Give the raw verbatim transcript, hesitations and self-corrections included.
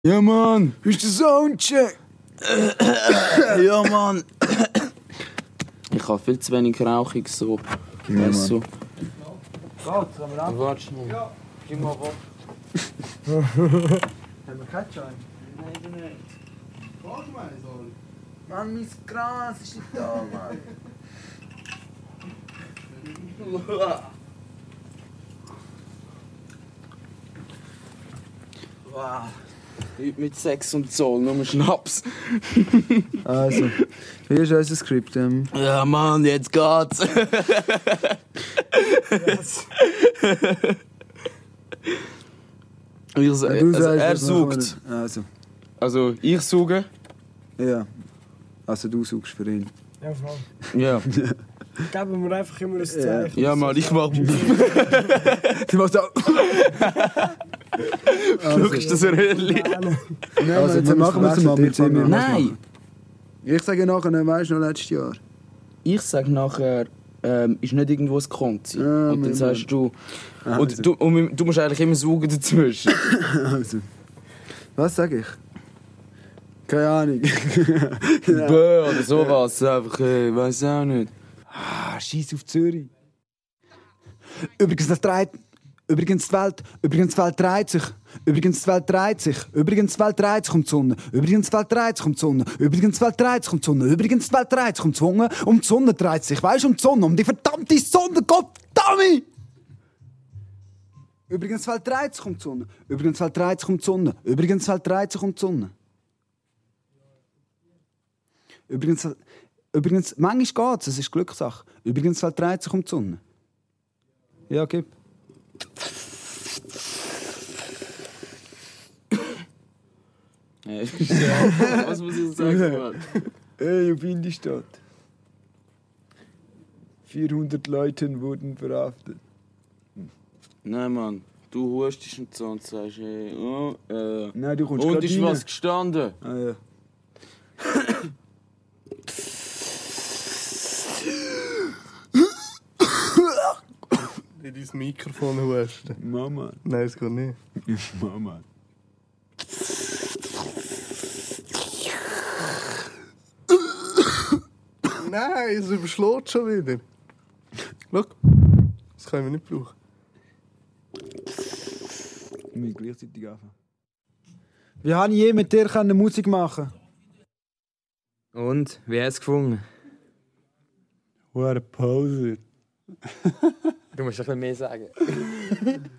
Ja, Mann! Ist der Soundcheck? Ja, Mann! Ich habe viel zu wenig rauchig so. Ja, Weißt du? Geht's, So. können wir ab? Warte schnell. Ja. Gib mal Bock. Haben wir keinen Schein? Nein, nicht. Frag mal, soll. Mann, mein Gras ist nicht da, Mann. Wow. Heute mit Sex und Zoll, nur Schnaps. Also, hier ist unser Skript. Ähm. Ja, Mann, jetzt geht's. Yes. Ich, Ja, also, du sagst, er was machen sucht. wir- Also, Also, ich suche. ja. Also, du suchst für ihn. Ja, Mann. Ja. Geben wir einfach immer ein Ja. Zeichen. Ja, Mann, ich mach. Die macht auch. Schau, ist das ein Röhrli? Nein, Nein, also, jetzt machen wir es mal mit ihm. Nein! Ich sage nachher, weißt du, noch letztes Jahr. Ich sag nachher, ähm, ist nicht irgendwo ein Konzi. Ja, und dann Mann. sagst du. Ah, Und also. du, und du musst eigentlich immer suchen dazwischen. Also. Was sage ich? Keine Ahnung. Bö oder sowas. Einfach, äh, weiß auch nicht. Ah, scheiß auf Zürich. Übrigens, das dreht. Übrigens die Welt, übrigens die Welt dreht sich. Übrigens die Welt dreht sich. Übrigens die Welt dreht sich um die Sonne. Übrigens die Welt dreht sich um die Sonne. Übrigens die Welt dreht sich um die Sonne. Übrigens die Welt dreht sich um die Sonne. Um die Sonne dreht sich. Weißt du, um die Sonne, um die verdammte Sonne, Gottverdammt! Übrigens die Welt dreht sich um die Sonne. Übrigens die Welt dreht sich um die Sonne. Übrigens die Welt dreht sich um die Sonne. Übrigens, übrigens, manchmal geht es, es ist Glückssache. Übrigens die Welt dreht sich um die Sonne. Ja, gib. Ja, was muss ich sagen, Mann? Hey, auf Indistadt. vierhundert Leute wurden verhaftet. Nein, Mann. Du hustest und so und sagst, hey, oh, äh. Nein, du kommst Und grad ist rein. was gestanden? Ah, ja. in dein Mikrofon husten. Mama. Nein, das geht nicht. Mama. Nein, es überschlägt schon wieder. Schau, das können wir nicht brauchen. Wir müssen gleichzeitig anfangen. Wie habe ich je mit dir Musik machen? Und? Wie hast du es gefunden? What a poser. Du musst ein bisschen mehr sagen.